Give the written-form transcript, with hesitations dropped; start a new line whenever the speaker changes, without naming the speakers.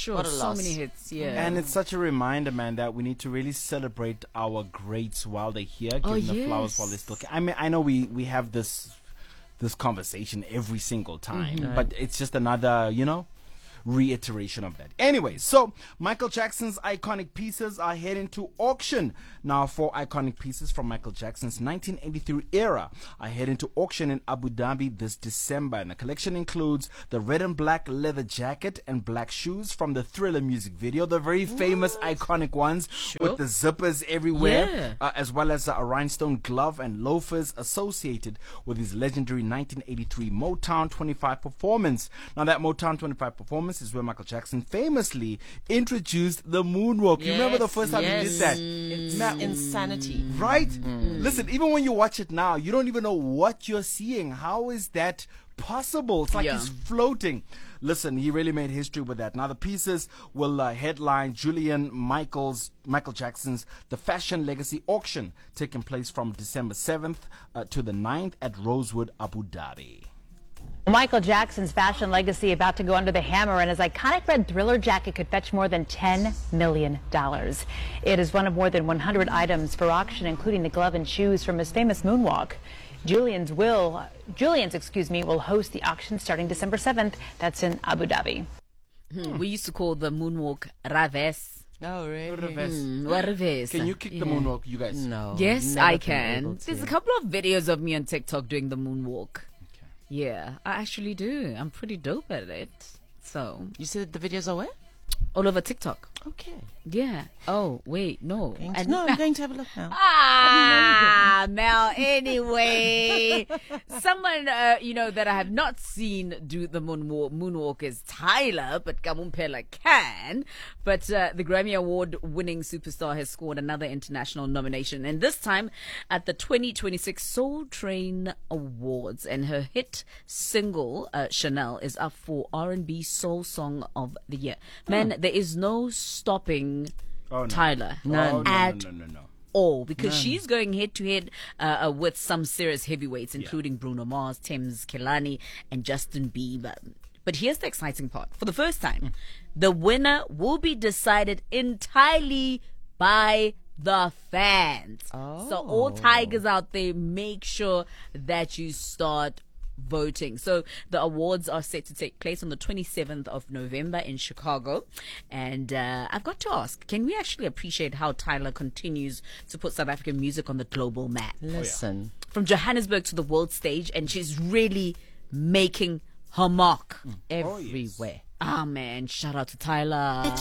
sure.
What a
So
loss.
many hits, yeah.
And it's such a reminder, man, that we need to really celebrate our greats while they're here, give them the flowers while they're still. I mean, I know we have this conversation every single time, but it's just another, reiteration of that. Anyway, so Michael Jackson's iconic pieces are heading to auction. Now, 4 iconic pieces from Michael Jackson's 1983 era are heading to auction in Abu Dhabi this December. And the collection includes the red and black leather jacket and black shoes from the Thriller music video, the very famous iconic ones with the zippers everywhere, as well as a rhinestone glove and loafers associated with his legendary 1983 Motown 25 performance. Now, that Motown 25 performance is where Michael Jackson famously introduced the moonwalk. You remember the first time he did that?
It's insanity.
Right? Listen, even when you watch it now, you don't even know what you're seeing. How is that possible? It's like he's floating. Listen, he really made history with that. Now, the pieces will headline Michael Jackson's The Fashion Legacy Auction, taking place from December 7th to the 9th at Rosewood, Abu Dhabi.
Michael Jackson's fashion legacy about to go under the hammer, and his iconic red Thriller jacket could fetch more than $10 million. It is one of more than 100 items for auction, including the glove and shoes from his famous moonwalk. Julian's will host the auction starting December 7th. That's in Abu Dhabi.
We used to call the moonwalk Raves.
Oh, really?
Reves.
Can you kick the moonwalk, you guys?
No.
Yes,
never
I
been
can.
able to.
There's a couple of videos of me on TikTok doing the moonwalk. Yeah, I actually do. I'm pretty dope at it. So,
You said the videos are where?
all over TikTok.
Okay.
Yeah. Oh, wait, no.
I'm going to have a look now.
Mel, anyway. Someone, that I have not seen do the moonwalk is Tyler, but Kamumpela can. But the Grammy Award-winning superstar has scored another international nomination, and this time at the 2026 Soul Train Awards. And her hit single, Chanel, is up for R&B Soul Song of the Year. Man, there is no stopping Tyler
No.
all, because she's going head to head with some serious heavyweights, including Bruno Mars, Thames Kelani, and Justin Bieber. But here's the exciting part. For the first time, the winner will be decided entirely by the fans. So all Tigers out there, make sure that you start voting. So the awards are set to take place on the 27th of November in Chicago. And I've got to ask, can we actually appreciate how Tyler continues to put South African music on the global map?
Listen.
From Johannesburg to the world stage, and she's really making her mark everywhere. Man, shout out to Tyler.